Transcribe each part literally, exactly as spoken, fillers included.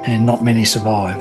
and not many survive.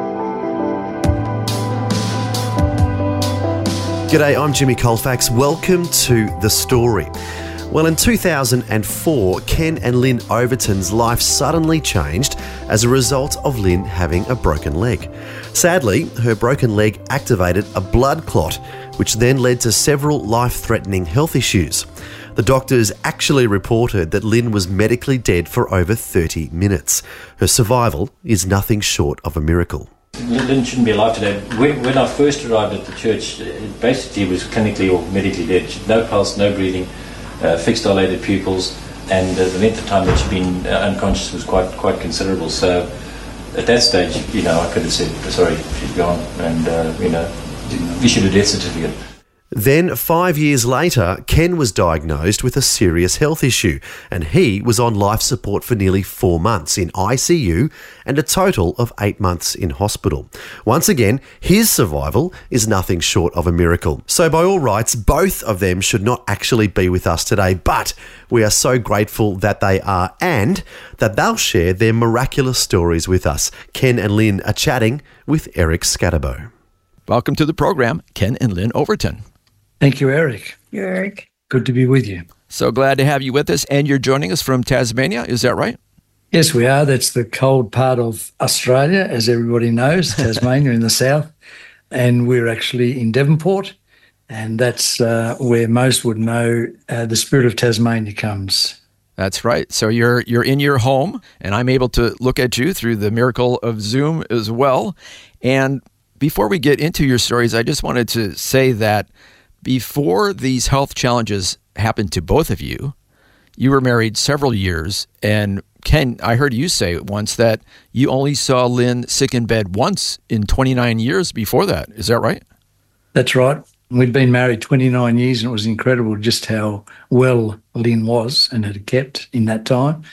G'day, I'm Jimmy Colfax. Welcome to The Story. Well, in two thousand four, Ken and Lynn Overton's life suddenly changed as a result of Lynn having a broken leg. Sadly, her broken leg activated a blood clot, which then led to several life-threatening health issues. The doctors actually reported that Lynn was medically dead for over thirty minutes. Her survival is nothing short of a miracle. Lynn shouldn't be alive today. When, when I first arrived at the church, it basically was clinically or medically dead. No pulse, no breathing, uh, fixed dilated pupils, and uh, the length of time that she'd been uh, unconscious was quite quite considerable. So at that stage, you know, I could have said, sorry, she's gone, and, uh, you know, issued a death certificate. Then, five years later, Ken was diagnosed with a serious health issue, and he was on life support for nearly four months in I C U and a total of eight months in hospital. Once again, his survival is nothing short of a miracle. So by all rights, both of them should not actually be with us today, but we are so grateful that they are and that they'll share their miraculous stories with us. Ken and Lynn are chatting with Eric Scatterbo. Welcome to the program, Ken and Lynn Overton. Thank you, Eric. You're Eric. Good to be with you. So glad to have you with us, and you're joining us from Tasmania, is that right? Yes, we are. That's the cold part of Australia, as everybody knows, Tasmania in the south. And we're actually in Devonport, and that's uh, where most would know uh, the spirit of Tasmania comes. That's right. So you're you're in your home, and I'm able to look at you through the miracle of Zoom as well. And before we get into your stories, I just wanted to say that before these health challenges happened to both of you, you were married several years, and Ken, I heard you say once that you only saw Lynn sick in bed once in twenty-nine years before that. Is that right? That's right. We'd been married twenty-nine years, and it was incredible just how well Lynn was and had kept in that time.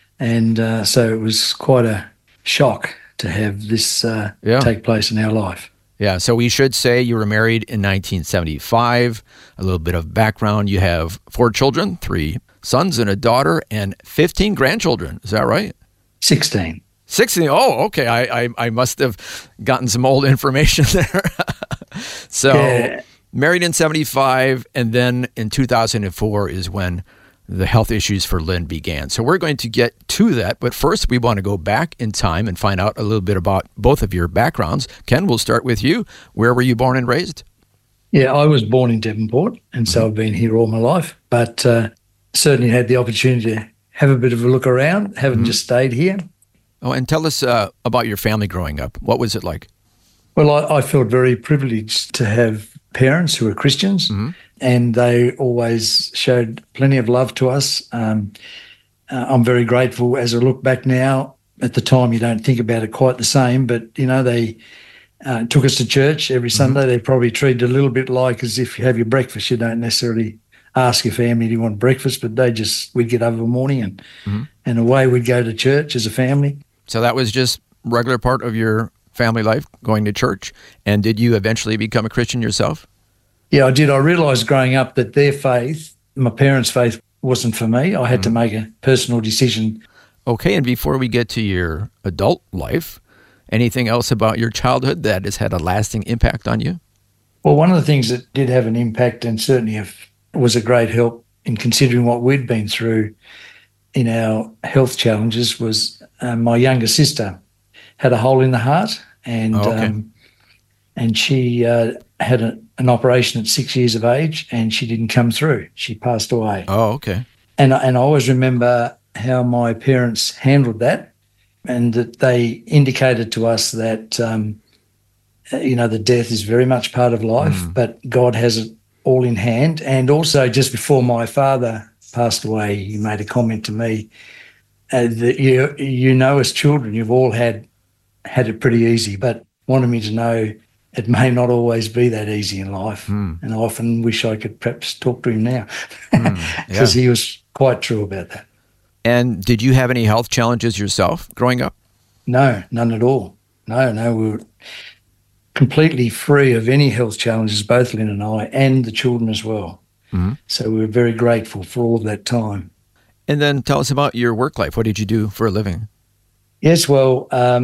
And uh, so it was quite a shock to have this uh, yeah. take place in our life. Yeah, so we should say you were married in nineteen seventy-five. A little bit of background. You have four children, three sons and a daughter, and fifteen grandchildren. Is that right? sixteen. sixteen. Oh, okay. I, I, I must have gotten some old information there. So yeah. Married in seventy-five, and then in two thousand four is when the health issues for Lynn began. So we're going to get to that, but first we want to go back in time and find out a little bit about both of your backgrounds. Ken, we'll start with you. Where were you born and raised? Yeah, I was born in Devonport, and so I've been here all my life, but uh, certainly had the opportunity to have a bit of a look around, haven't mm-hmm. just stayed here. Oh, and tell us uh, about your family growing up. What was it like? Well, I, I felt very privileged to have parents who were Christians, mm-hmm. and they always showed plenty of love to us. Um, uh, I'm very grateful as I look back now. At the time, you don't think about it quite the same, but, you know, they uh, took us to church every Sunday. Mm-hmm. They probably treated it a little bit like as if you have your breakfast. You don't necessarily ask your family, do you want breakfast? But they just, we'd get up in the morning and, mm-hmm. and away we'd go to church as a family. So that was just regular part of your family life, going to church. And did you eventually become a Christian yourself? Yeah, I did. I realised growing up that their faith, my parents' faith, wasn't for me. I had mm. to make a personal decision. Okay, and before we get to your adult life, anything else about your childhood that has had a lasting impact on you? Well, one of the things that did have an impact and certainly have, was a great help in considering what we'd been through in our health challenges was uh, my younger sister had a hole in the heart, and oh, okay. um, and she uh, had a, an operation at six years of age, and she didn't come through. She passed away. Oh, okay. And and I always remember how my parents handled that, and that they indicated to us that um, you know the death is very much part of life, mm. but God has it all in hand. And also, just before my father passed away, he made a comment to me uh, that you you know as children you've all had. had it pretty easy, but wanted me to know it may not always be that easy in life. Mm. And I often wish I could perhaps talk to him now because mm, yeah. he was quite true about that. And did you have any health challenges yourself growing up? No, none at all. No, no, we were completely free of any health challenges, both Lynn and I, and the children as well. Mm-hmm. So we were very grateful for all of that time. And then tell us about your work life. What did you do for a living? Yes, well, um,